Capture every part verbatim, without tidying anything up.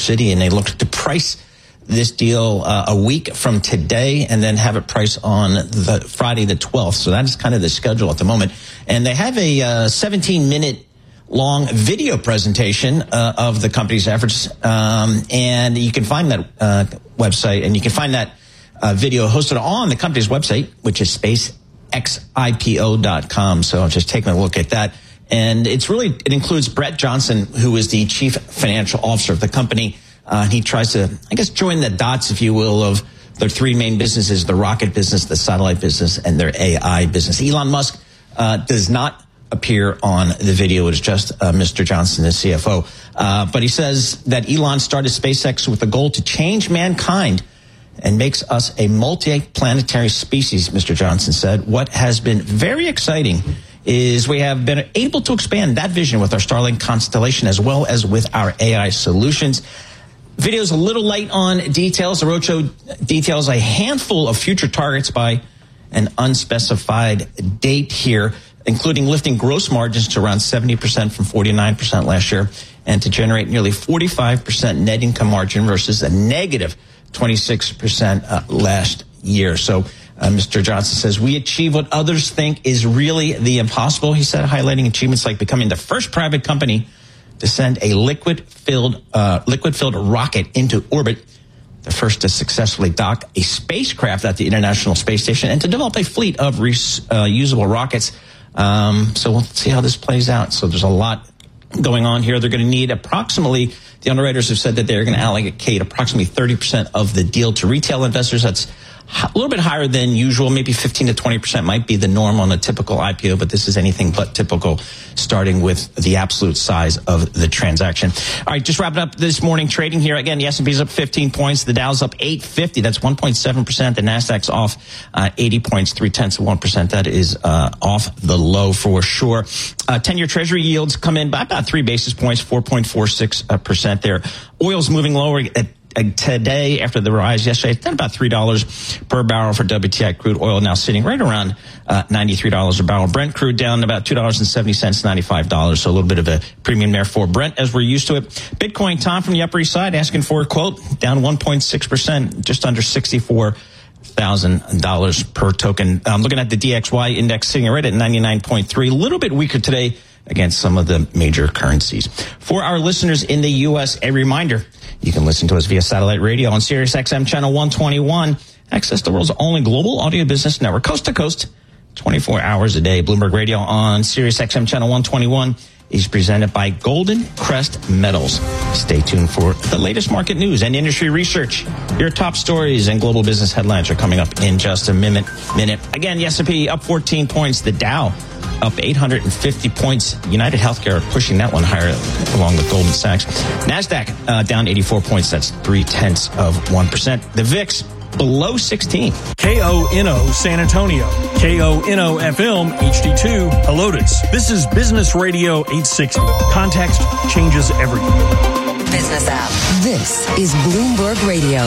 City, and they look to price this deal uh, a week from today and then have it priced on the Friday the twelfth. So that is kind of the schedule at the moment. And they have a uh, seventeen minute long video presentation uh, of the company's efforts. Um, and you can find that uh, website, and you can find that uh, video hosted on the company's website, which is space x I P O dot com. So just taking a look at that. And it's really, it includes Brett Johnson, who is the chief financial officer of the company. Uh, he tries to, I guess, join the dots, if you will, of their three main businesses, the rocket business, the satellite business, and their A I business. Elon Musk uh, does not appear on the video. It's just uh, Mister Johnson, the C F O. Uh, but he says that Elon started SpaceX with the goal to change mankind and makes us a multi-planetary species, Mister Johnson said. What has been very exciting is we have been able to expand that vision with our Starlink constellation as well as with our A I solutions. Video's a little light on details. The roadshow details a handful of future targets by an unspecified date here, including lifting gross margins to around seventy percent from forty-nine percent last year, and to generate nearly forty-five percent net income margin versus a negative twenty-six percent uh, last year. So uh, Mister Johnson says, we achieve what others think is really the impossible, he said, highlighting achievements like becoming the first private company to send a liquid-filled uh, liquid-filled rocket into orbit, the first to successfully dock a spacecraft at the International Space Station, and to develop a fleet of reusable uh, rockets. Um, so we'll see how this plays out. So there's a lot going on here. They're going to need approximately, the underwriters have said that they're going to allocate approximately thirty percent of the deal to retail investors. That's a little bit higher than usual. Maybe fifteen to twenty percent might be the norm on a typical I P O, but this is anything but typical, starting with the absolute size of the transaction. All right, just wrapping up this morning trading here. Again, the S and P's up fifteen points. The Dow's up eight fifty. That's one point seven percent. The Nasdaq's off uh, eighty points, three tenths of one percent. That is uh, off the low for sure. Uh, ten-year Treasury yields come in by about three basis points, four point four six percent there. Oil's moving lower at today after the rise yesterday. It's down about three dollars per barrel for W T I crude oil, now sitting right around uh, ninety-three dollars a barrel. Brent crude down about two dollars and seventy cents, ninety-five dollars. So a little bit of a premium there for Brent as we're used to it. Bitcoin, Tom from the Upper East Side, asking for a quote, down one point six percent, just under sixty-four thousand dollars per token. I'm looking at the D X Y index sitting right at ninety-nine point three, a little bit weaker today against some of the major currencies. For our listeners in the U S, a reminder, you can listen to us via satellite radio on Sirius X M channel one twenty-one. Access the world's only global audio business network, coast to coast, twenty-four hours a day. Bloomberg Radio on Sirius X M channel one twenty-one is presented by Golden Crest Metals. Stay tuned for the latest market news and industry research. Your top stories and global business headlines are coming up in just a minute. Minute. Again, the S and P up fourteen points. The Dow up eight hundred fifty points. United Healthcare pushing that one higher along with Goldman Sachs. Nasdaq uh, down eighty-four points. That's three tenths of one percent. The V I X below sixteen. K O N O San Antonio. K O N O F M H D two Helotes. This is Business Radio eight sixty. Context changes everything. Business app. This is Bloomberg Radio.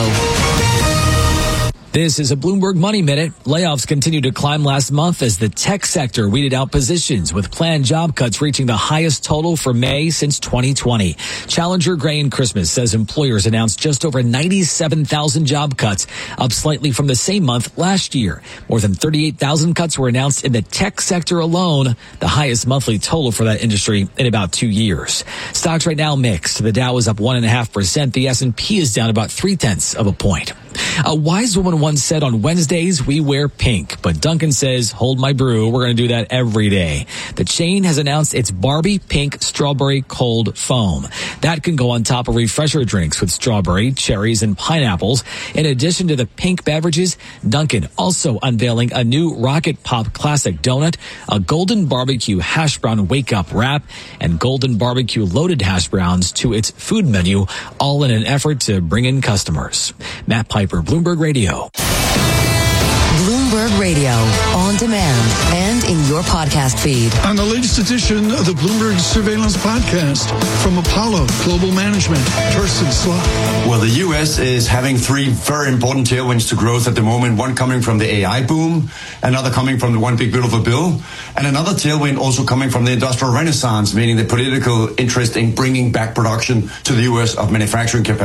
This is a Bloomberg Money Minute. Layoffs continue to climb last month as the tech sector weeded out positions, with planned job cuts reaching the highest total for May since twenty twenty. Challenger Gray and Christmas says employers announced just over ninety-seven thousand job cuts, up slightly from the same month last year. More than thirty-eight thousand cuts were announced in the tech sector alone, the highest monthly total for that industry in about two years. Stocks right now mixed. The Dow is up one and a half percent. The S and P is down about three tenths of a point. A wise woman once said, on Wednesdays, we wear pink. But Dunkin' says, hold my brew. We're going to do that every day. The chain has announced its Barbie Pink Strawberry Cold Foam. That can go on top of refresher drinks with strawberry, cherries, and pineapples. In addition to the pink beverages, Dunkin' also unveiling a new Rocket Pop Classic Donut, a Golden Barbecue Hash Brown Wake Up Wrap, and Golden Barbecue Loaded Hash Browns to its food menu, all in an effort to bring in customers. Matt Piper, Bloomberg Radio. Bloomberg Radio, on demand and in your podcast feed. On the latest edition of the Bloomberg Surveillance Podcast from Apollo Global Management, Torsten Slot. Well, the U S is having three very important tailwinds to growth at the moment. One coming from the A I boom, another coming from the One Big Beautiful Bill, and another tailwind also coming from the Industrial Renaissance, meaning the political interest in bringing back production to the U S of manufacturing capacity.